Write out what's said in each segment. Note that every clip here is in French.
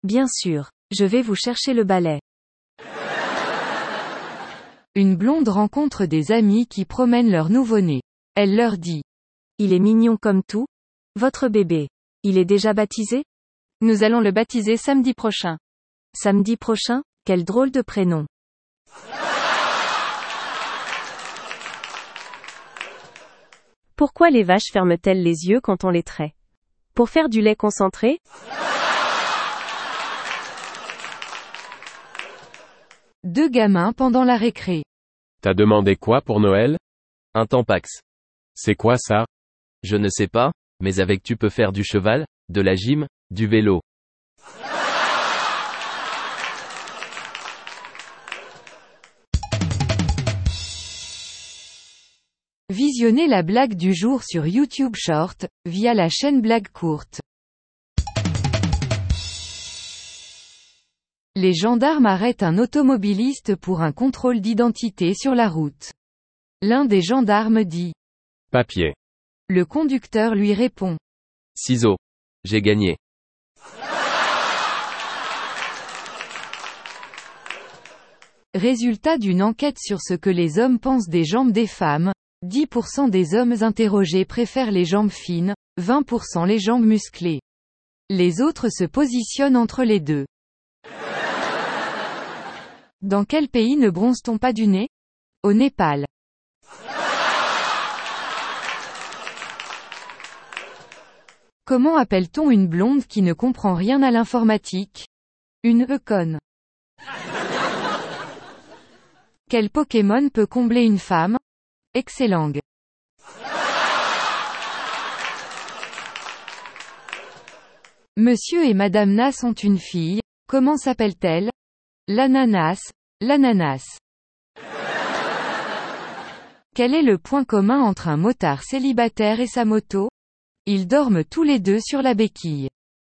Bien sûr. Je vais vous chercher le balai. Une blonde rencontre des amis qui promènent leur nouveau-né. Elle leur dit. Il est mignon comme tout. Votre bébé. Il est déjà baptisé? Nous allons le baptiser samedi prochain. Samedi prochain? Quel drôle de prénom. Pourquoi les vaches ferment-elles les yeux quand on les traite? Pour faire du lait concentré? Deux gamins pendant la récré. T'as demandé quoi pour Noël? Un Tampax. C'est quoi ça? Je ne sais pas, mais avec tu peux faire du cheval, de la gym, du vélo. Visionnez la blague du jour sur YouTube Short, via la chaîne Blague Courte. Les gendarmes arrêtent un automobiliste pour un contrôle d'identité sur la route. L'un des gendarmes dit. Papier. Le conducteur lui répond. Ciseaux. J'ai gagné. Résultat d'une enquête sur ce que les hommes pensent des jambes des femmes, 10% des hommes interrogés préfèrent les jambes fines, 20% les jambes musclées. Les autres se positionnent entre les deux. Dans quel pays ne bronze-t-on pas du nez? Au Népal. Comment appelle-t-on une blonde qui ne comprend rien à l'informatique? Une conne. Quel Pokémon peut combler une femme? Excellent. Monsieur et Madame Nas ont une fille, comment s'appelle-t-elle? L'ananas, l'ananas. Quel est le point commun entre un motard célibataire et sa moto? Ils dorment tous les deux sur la béquille.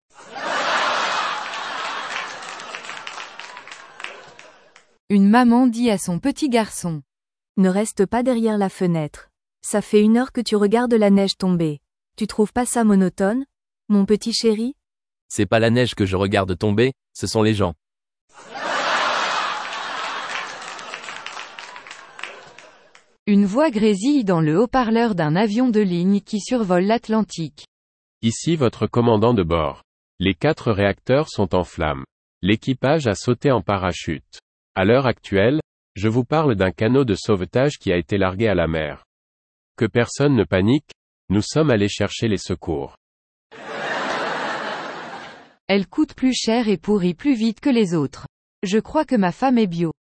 Une maman dit à son petit garçon. Ne reste pas derrière la fenêtre. Ça fait 1 heure que tu regardes la neige tomber. Tu trouves pas ça monotone, mon petit chéri? C'est pas la neige que je regarde tomber, ce sont les gens. Une voix grésille dans le haut-parleur d'un avion de ligne qui survole l'Atlantique. Ici votre commandant de bord. Les 4 réacteurs sont en flammes. L'équipage a sauté en parachute. À l'heure actuelle, je vous parle d'un canot de sauvetage qui a été largué à la mer. Que personne ne panique, nous sommes allés chercher les secours. Elle coûte plus cher et pourrit plus vite que les autres. Je crois que ma femme est bio.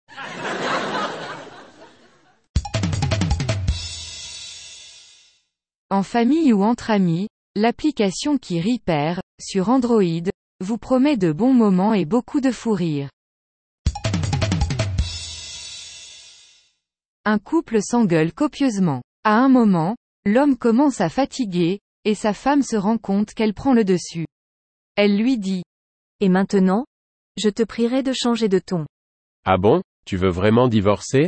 En famille ou entre amis, l'application qui rit perd, sur Android, vous promet de bons moments et beaucoup de fou rire. Un couple s'engueule copieusement. À un moment, l'homme commence à fatiguer, et sa femme se rend compte qu'elle prend le dessus. Elle lui dit. Et maintenant? Je te prierai de changer de ton. Ah bon, tu veux vraiment divorcer?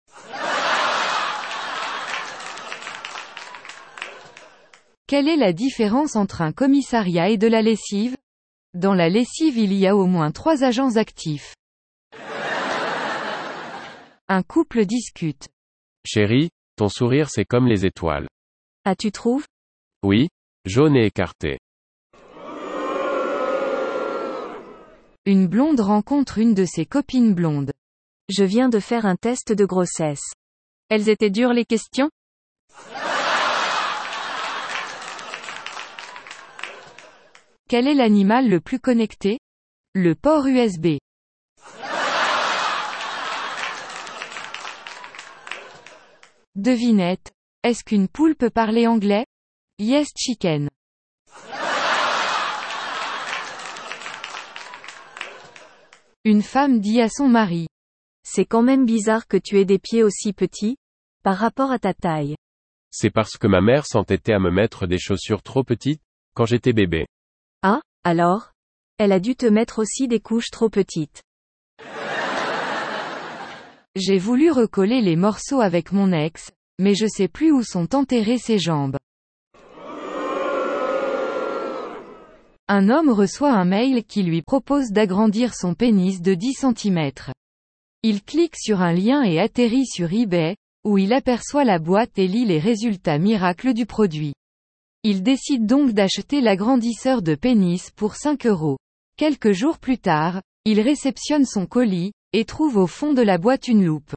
Quelle est la différence entre un commissariat et de la lessive? Dans la lessive il y a au moins 3 agents actifs. Un couple discute. Chérie, ton sourire c'est comme les étoiles. Ah tu trouves? Oui, jaune et écarté. Une blonde rencontre une de ses copines blondes. Je viens de faire un test de grossesse. Elles étaient dures les questions? Quel est l'animal le plus connecté? Le port USB. Devinette. Est-ce qu'une poule peut parler anglais? Yes chicken. Une femme dit à son mari. C'est quand même bizarre que tu aies des pieds aussi petits, par rapport à ta taille. C'est parce que ma mère s'entêtait à me mettre des chaussures trop petites, quand j'étais bébé. Ah, alors? Elle a dû te mettre aussi des couches trop petites. J'ai voulu recoller les morceaux avec mon ex, mais je sais plus où sont enterrées ses jambes. Un homme reçoit un mail qui lui propose d'agrandir son pénis de 10 cm. Il clique sur un lien et atterrit sur eBay, où il aperçoit la boîte et lit les résultats miracles du produit. Il décide donc d'acheter l'agrandisseur de pénis pour 5 €. Quelques jours plus tard, il réceptionne son colis, et trouve au fond de la boîte une loupe.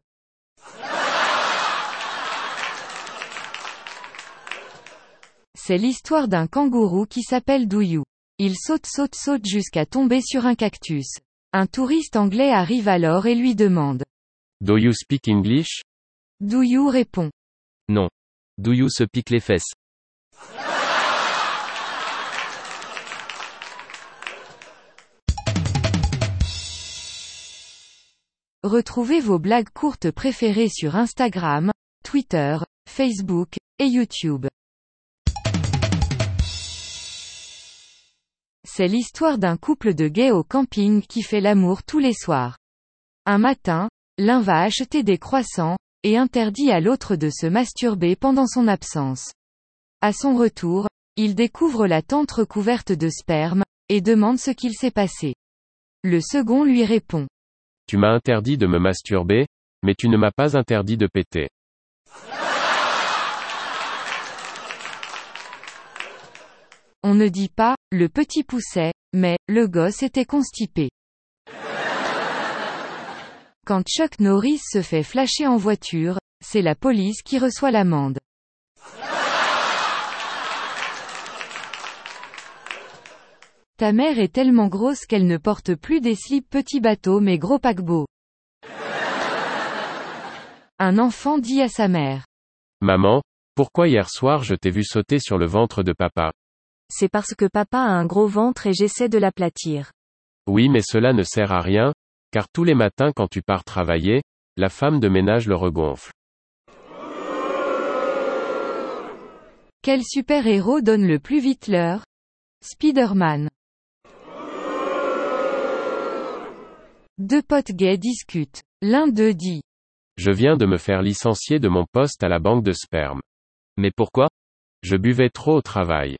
C'est l'histoire d'un kangourou qui s'appelle Douyou. Il saute jusqu'à tomber sur un cactus. Un touriste anglais arrive alors et lui demande. Do you speak English? Douyou répond. Non. Douyou se pique les fesses. Retrouvez vos blagues courtes préférées sur Instagram, Twitter, Facebook, et YouTube. C'est l'histoire d'un couple de gays au camping qui fait l'amour tous les soirs. Un matin, l'un va acheter des croissants, et interdit à l'autre de se masturber pendant son absence. À son retour, il découvre la tente recouverte de sperme, et demande ce qu'il s'est passé. Le second lui répond. Tu m'as interdit de me masturber, mais tu ne m'as pas interdit de péter. On ne dit pas, le petit poussait, mais, le gosse était constipé. Quand Chuck Norris se fait flasher en voiture, c'est la police qui reçoit l'amende. Ta mère est tellement grosse qu'elle ne porte plus des slips petit bateau mais gros paquebot. Un enfant dit à sa mère. Maman, pourquoi hier soir je t'ai vu sauter sur le ventre de papa? C'est parce que papa a un gros ventre et j'essaie de l'aplatir. Oui, mais cela ne sert à rien, car tous les matins quand tu pars travailler, la femme de ménage le regonfle. Quel super-héros donne le plus vite l'heure? Spider-Man. Deux potes gays discutent. L'un d'eux dit. Je viens de me faire licencier de mon poste à la banque de sperme. Mais pourquoi? Je buvais trop au travail.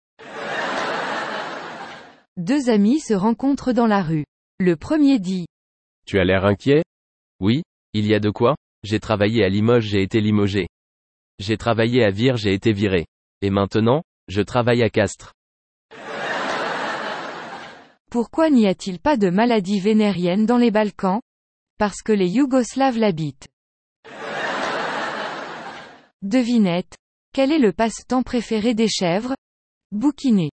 Deux amis se rencontrent dans la rue. Le premier dit. Tu as l'air inquiet? Oui, il y a de quoi. J'ai travaillé à Limoges, j'ai été limogé. J'ai travaillé à Vire, j'ai été viré. Et maintenant, je travaille à Castres. Pourquoi n'y a-t-il pas de maladie vénérienne dans les Balkans? Parce que les Yougoslaves l'habitent. Devinette. Quel est le passe-temps préféré des chèvres? Bouquiner.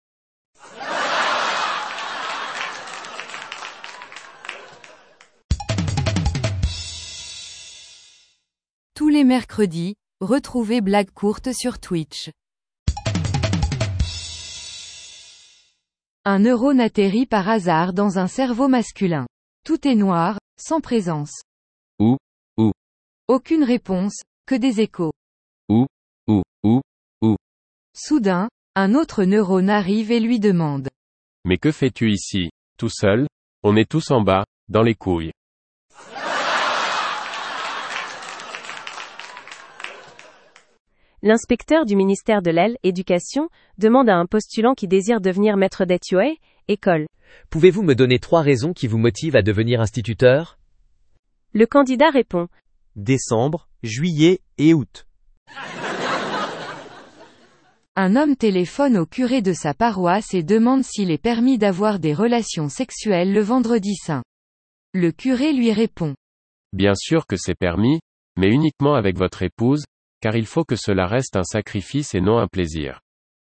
Tous les mercredis, retrouvez Blagues courtes sur Twitch. Un neurone atterrit par hasard dans un cerveau masculin. Tout est noir, sans présence. Où? Aucune réponse, que des échos. Où? Soudain, un autre neurone arrive et lui demande. Mais que fais-tu ici, tout seul? On est tous en bas, dans les couilles. L'inspecteur du ministère de l'Éducation demande à un postulant qui désire devenir maître d'école, école. Pouvez-vous me donner 3 raisons qui vous motivent à devenir instituteur? Le candidat répond. Décembre, juillet et août. Un homme téléphone au curé de sa paroisse et demande s'il est permis d'avoir des relations sexuelles le vendredi saint. Le curé lui répond. Bien sûr que c'est permis, mais uniquement avec votre épouse, car il faut que cela reste un sacrifice et non un plaisir.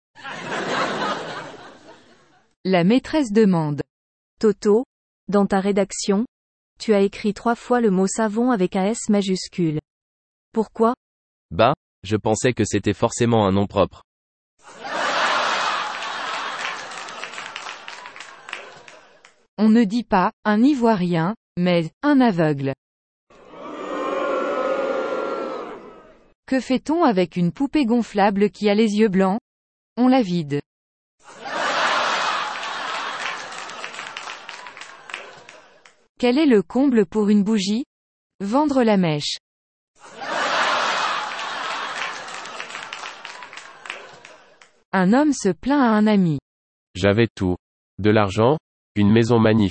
La maîtresse demande. Toto, dans ta rédaction, tu as écrit 3 fois le mot savon avec un S majuscule. Pourquoi? Bah, je pensais que c'était forcément un nom propre. On ne dit pas, un Ivoirien, mais, un aveugle. Que fait-on avec une poupée gonflable qui a les yeux blancs? On la vide. Quel est le comble pour une bougie? Vendre la mèche. Un homme se plaint à un ami. J'avais tout. De l'argent, une maison magnifique.